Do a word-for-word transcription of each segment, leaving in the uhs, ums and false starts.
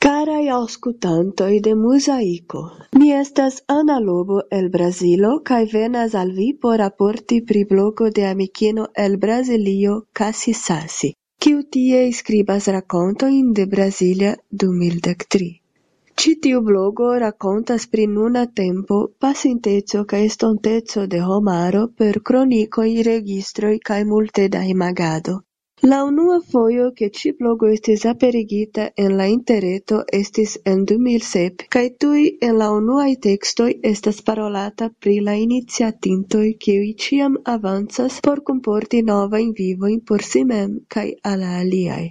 Caraj aŭskultantoj de Muzaiko, mi estas Ana Lobo el Brazilo kaj venas al vi por raporti pri blogo de amikino el Brazilio Kasi Sasi, kiu tie skribas rakontojn de Brasilia du mil dek tri. Ĉi tiu blogo rakontas pri nuna tempo, pasinteco kaj estonteco de homaro per kronikoj, registroj kaj multe da imagado. La unua fojo ke ĉi blogo estis aperigita en la interreto estis en du mil sep, kaj tuj en la unuaj tekstoj estas parolata pri la iniciatintoj kiuj ĉiam avancas por kunporti novajn vivojn por si mem kaj al la aliaj.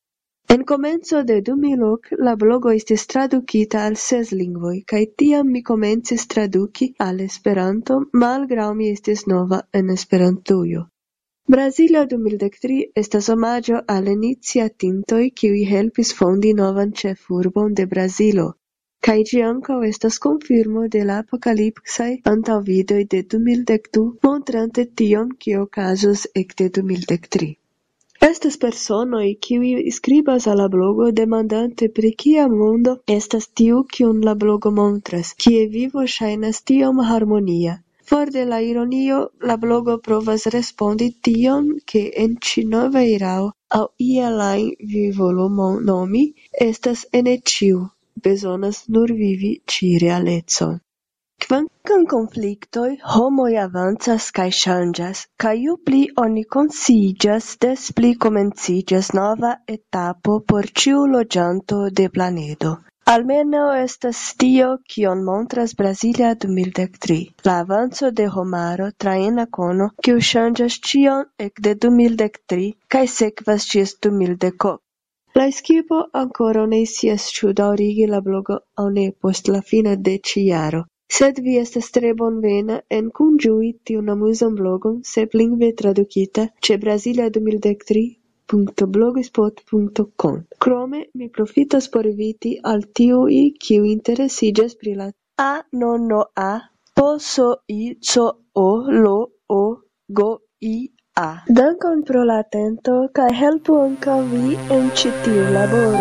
En komenco de du mil ok la blogo estis tradukita al ses lingvoj, kaj tiam mi komencis traduki al Esperanto, malgraŭ mi estis nova en Esperantujo. Brasilia du mil dek tri estas omaĝo al iniciatintoj kiuj helpis fondi novan ĉefurbon de Brazilo, kaj ĝi ankaŭ estas konfirmo de la apokalipsaj antaŭvidoj de du mil dek du, montrante tion, kio okazos ekde du mil dek tri. Estas personoj kiuj skribas al la blogo demandante pri kia mondo estas tiu kiun la blogo montras, kie vivo ŝajnas tiom harmonia. For de la ironio, la blogo provas respondi tion, ke en ĉi nova erao aŭ iel ajn vi volu nomi, estas ene ĉiu, bezonas nur vivi ĉi realecon. Kvankam konfliktoj, homoj avancas kaj ŝanĝas, kaj ju pli oni konsciiĝas, des pli komenciĝas nova etapo por ĉiu loĝanto de planedo. Almenaŭ estas tio, kion montras Brasilia du mil dek tri, la avanco de homaro tra ena kono, kiu ŝanĝas ĉion ekde du mil dek tri kaj sekvas ĝis du mil dek ok. La ekipo ankoraŭ ne scias ĉu daŭrigi la blogo aŭ ne post la fino de ĉi jaro. Sed vi estas tre bonvena en kunĝui tiun amuzan blogon seplingve tradukita ĉe Brasilia du mil dek tri punto blogspot punto com. Krome mi profitas por inviti al tiuj kiuj interesiĝas pri la a no no a po so i co o lo o go i a. Dankon pro la atento kaj helpu ankaŭ vi en ĉi tiu laboro.